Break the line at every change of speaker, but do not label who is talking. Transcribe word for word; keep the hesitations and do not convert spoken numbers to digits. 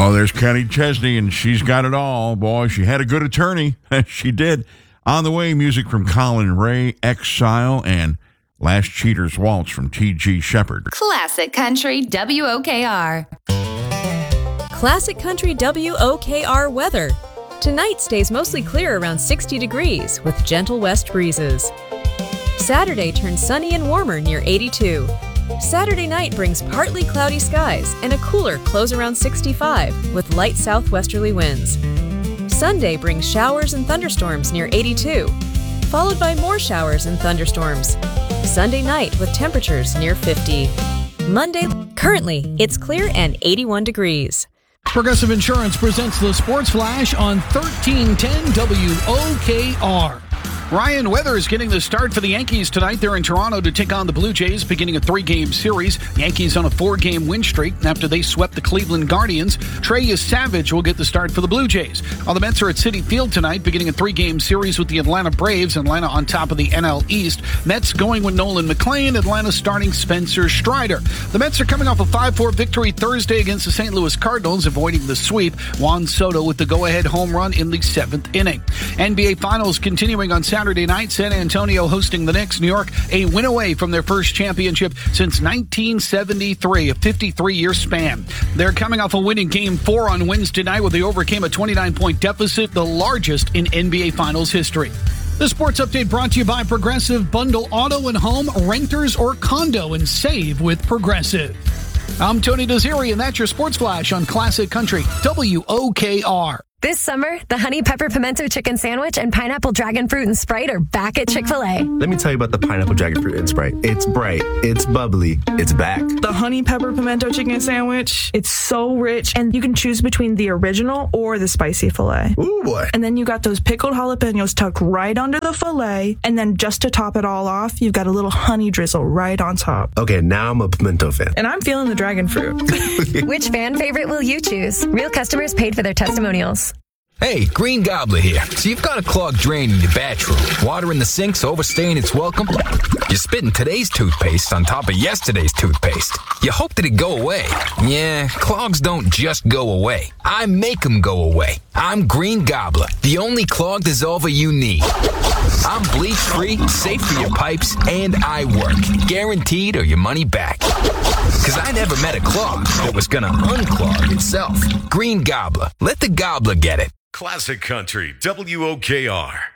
Oh, there's Kenny Chesney, and she's got it all. Boy, she had a good attorney. She did. On the way, music from Colin Ray, Exile, and Last Cheater's Waltz from T G Shepherd.
Classic Country W O K R.
Classic Country W O K R weather. Tonight stays mostly clear around sixty degrees with gentle west breezes. Saturday turns sunny and warmer near eighty-two. Saturday night brings partly cloudy skies and a cooler close around sixty-five with light southwesterly winds. Sunday brings showers and thunderstorms near eighty-two, followed by more showers and thunderstorms. Sunday night with temperatures near fifty. Monday, currently, it's clear and eighty-one degrees.
Progressive Insurance presents the Sports Flash on thirteen ten W O K R. Ryan Weathers getting the start for the Yankees tonight. They're in Toronto to take on the Blue Jays, beginning a three-game series. Yankees on a four-game win streak after they swept the Cleveland Guardians. Trey Savage will get the start for the Blue Jays. While the Mets are at Citi Field tonight, beginning a three-game series with the Atlanta Braves. Atlanta on top of the N L East. Mets going with Nolan McLean. Atlanta starting Spencer Strider. The Mets are coming off a five four victory Thursday against the Saint Louis Cardinals, avoiding the sweep. Juan Soto with the go-ahead home run in the seventh inning. N B A Finals continuing on Saturday night. San Antonio hosting the Knicks. New York a win away from their first championship since nineteen seventy-three, a fifty-three-year span. They're coming off a winning game four on Wednesday night where they overcame a twenty-nine point deficit, the largest in N B A Finals history. The Sports Update brought to you by Progressive. Bundle auto and home, renters or condo, and save with Progressive. I'm Tony Desiri, and that's your Sports Flash on Classic Country W O K R.
This summer, the Honey Pepper Pimento Chicken Sandwich and Pineapple Dragon Fruit and Sprite are back at Chick-fil-A.
Let me tell you about the Pineapple Dragon Fruit and Sprite. It's bright, it's bubbly, it's back.
The Honey Pepper Pimento Chicken Sandwich, it's so rich, and you can choose between the original or the spicy filet.
Ooh, boy.
And then you got those pickled jalapenos tucked right under the filet, and then just to top it all off, you've got a little honey drizzle right on top.
Okay, now I'm a pimento fan.
And I'm feeling the dragon fruit.
Which fan favorite will you choose? Real customers paid for their testimonials.
Hey, Green Gobbler here. So you've got a clogged drain in your bathroom. Water in the sink's overstaying its welcome. You're spitting today's toothpaste on top of yesterday's toothpaste. You hope that it go away. Yeah, clogs don't just go away. I make them go away. I'm Green Gobbler, the only clog dissolver you need. I'm bleach-free, safe for your pipes, and I work. Guaranteed or your money back. Because I never met a clog that was going to unclog itself. Green Gobbler. Let the gobbler get it.
Classic Country W O K R.